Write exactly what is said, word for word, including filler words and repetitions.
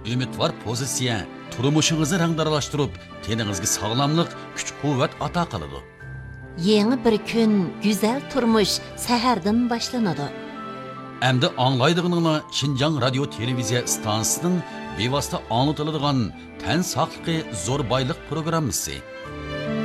umidvor pozitsiya turmushingizni rangdaralashtirib, teningizga sog'lomlik, kuch-quvvat ato qiladi. Yeni bir kun, güzel turmuş sahardan boshlanadi. Endi anglaydiganinglar Şinjan radio televiziya stansiyasining bevosita anlatıladigan tan saqligi zo'r boylik programmasi.